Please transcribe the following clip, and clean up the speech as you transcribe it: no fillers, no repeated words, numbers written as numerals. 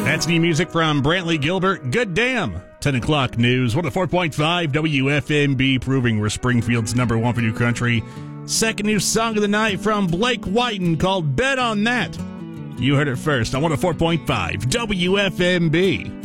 That's new music from Brantley Gilbert. Good damn. 10 o'clock news. 104.5 WFMB, proving we're Springfield's number one for new country. Second new song of the night from Blake Whiten called Bet on That. You heard it first on 104.5 WFMB.